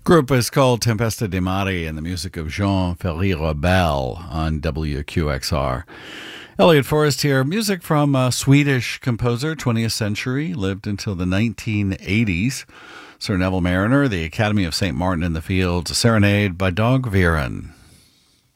Group is called Tempesta di Mare and the music of Jean Ferreira Bell on WQXR. Elliot Forrest here. Music from a Swedish composer, 20th century, lived until the 1980s. Sir Neville Mariner, the Academy of St. Martin in the Fields, a serenade by Dag Viren.